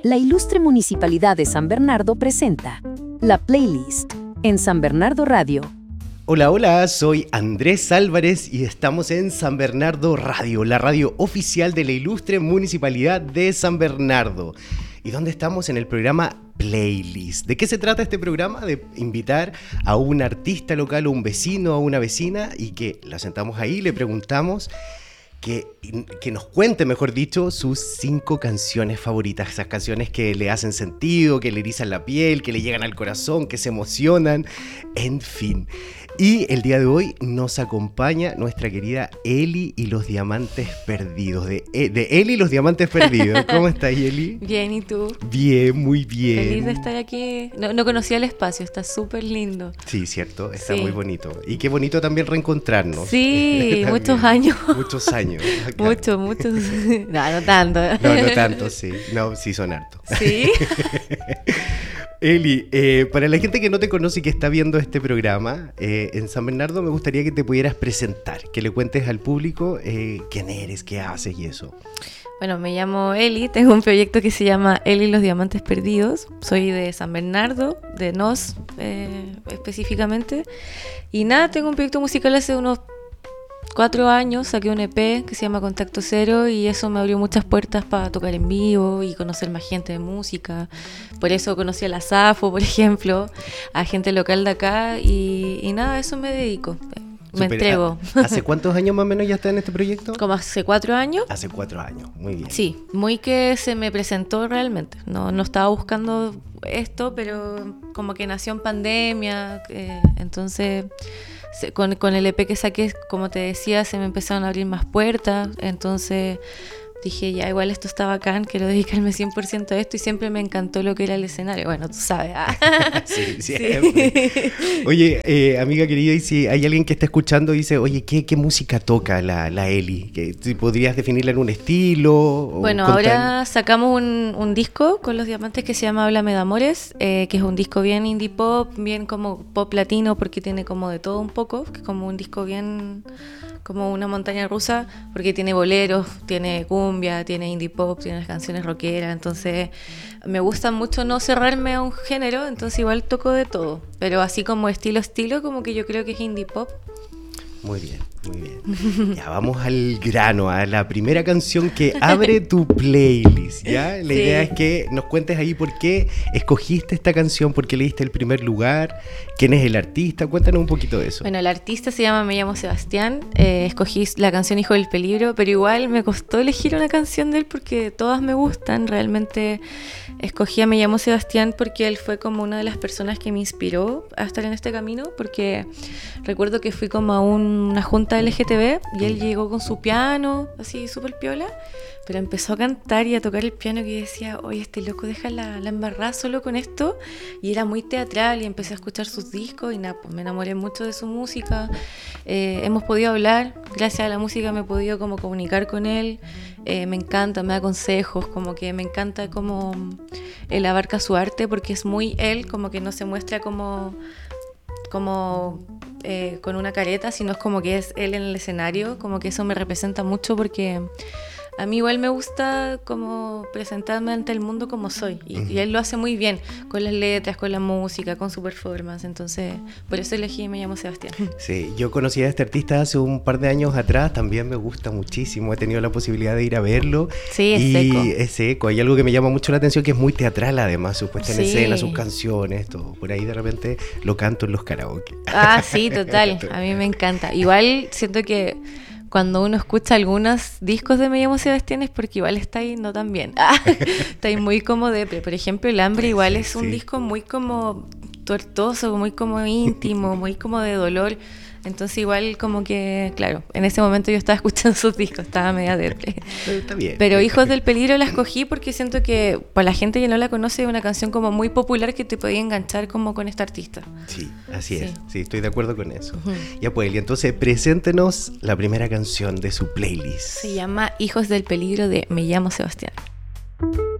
La Ilustre Municipalidad de San Bernardo presenta La Playlist en San Bernardo Radio. Hola, hola, soy Andrés Álvarez y estamos en San Bernardo Radio, la radio oficial de la Ilustre Municipalidad de San Bernardo. ¿Y dónde estamos? En el programa Playlist. ¿De qué se trata este programa? De invitar a un artista local o un vecino o una vecina y que la sentamos ahí, le preguntamos que nos cuente, mejor dicho, sus 5 canciones favoritas, esas canciones que le hacen sentido, que le erizan la piel, que le llegan al corazón, que se emocionan, en fin. Y el día de hoy nos acompaña nuestra querida Eli y los Diamantes Perdidos, de Eli y los Diamantes Perdidos. ¿Cómo estás, Eli? Bien, ¿y tú? Bien, muy bien. Feliz de estar aquí. No conocía el espacio, está súper lindo. Sí, cierto, está muy bonito. Y qué bonito también reencontrarnos. Sí, muchos años. Muchos años. Muchos. No tanto. No tanto, sí. No, sí son hartos. Sí. Eli, para la gente que no te conoce y que está viendo este programa, en San Bernardo me gustaría que te pudieras presentar, que le cuentes al público quién eres, qué haces y eso. Bueno, me llamo Eli, tengo un proyecto que se llama Eli y los Diamantes Perdidos. Soy de San Bernardo, de Nos específicamente. Y nada, tengo un proyecto musical hace unos 4 años, saqué un EP que se llama Contacto Cero y eso me abrió muchas puertas para tocar en vivo y conocer más gente de música. Por eso conocí a la Safo, por ejemplo, a gente local de acá y nada, a eso me dedico. Me entrego. ¿Hace cuántos años más o menos ya estás en este proyecto? Como hace 4 años. Hace 4 años, muy bien. Sí, muy que se me presentó realmente. No estaba buscando esto, pero como que nació en pandemia, entonces con el EP que saqué, como te decía, se me empezaron a abrir más puertas, entonces dije, ya, igual esto está bacán, quiero dedicarme 100% a esto y siempre me encantó lo que era el escenario. Bueno, tú sabes. Sí, siempre. Sí. Oye, amiga querida, y si hay alguien que está escuchando y dice, oye, ¿qué música toca la Eli? ¿Podrías definirla en un estilo? Bueno, ahora sacamos un disco con los Diamantes que se llama Háblame de Amores, que es un disco bien indie pop, bien como pop latino, porque tiene como de todo un poco, que es como un disco bien como una montaña rusa, porque tiene boleros, tiene cumbia, tiene indie pop, tiene las canciones rockeras, entonces me gusta mucho no cerrarme a un género, entonces igual toco de todo, pero así como estilo, como que yo creo que es indie pop. Muy bien, muy bien. Ya vamos al grano, a la primera canción que abre tu playlist, ¿ya? La idea es que nos cuentes ahí por qué escogiste esta canción, por qué le diste el primer lugar, quién es el artista, cuéntanos un poquito de eso. Bueno, el artista me llamo Sebastián, escogí la canción Hijo del Peligro, pero igual me costó elegir una canción de él porque todas me gustan, realmente escogí a Me llamo Sebastián porque él fue como una de las personas que me inspiró a estar en este camino, porque recuerdo que fui como a una junta LGTB y él llegó con su piano, así súper piola, pero empezó a cantar y a tocar el piano que yo decía, oye, este loco deja la embarrada solo con esto, y era muy teatral y empecé a escuchar sus discos y nada, pues me enamoré mucho de su música. Hemos podido hablar, gracias a la música me he podido como comunicar con él, me encanta, me da consejos, como que me encanta cómo él abarca su arte porque es muy él, como que no se muestra como con una careta, sino es como que es él en el escenario, como que eso me representa mucho porque a mí igual me gusta como presentarme ante el mundo como soy y él lo hace muy bien con las letras, con la música, con su performance, entonces por eso elegí Me llamo Sebastián. Sí, yo conocí a este artista hace un par de años atrás, también me gusta muchísimo, he tenido la posibilidad de ir a verlo. Sí, es seco, hay algo que me llama mucho la atención que es muy teatral además, su puesta en escena, sus canciones, todo, por ahí de repente lo canto en los karaoke. Ah, sí, total, a mí me encanta, igual siento que cuando uno escucha algunos discos de Me llamo Sebastián es porque igual está ahí no tan bien. Está ahí muy como depre. Por ejemplo, El Hambre igual es un disco muy como tortuoso, muy como íntimo, muy como de dolor. Entonces igual como que, claro, en ese momento yo estaba escuchando sus discos, estaba media depre. Está bien. Pero Hijos del Peligro la escogí porque siento que para la gente que no la conoce es una canción como muy popular que te podía enganchar como con este artista. Sí, así es. Sí, estoy de acuerdo con eso. Ya pues, Eli, entonces preséntenos la primera canción de su playlist. Se llama Hijos del Peligro de Me llamo Sebastián.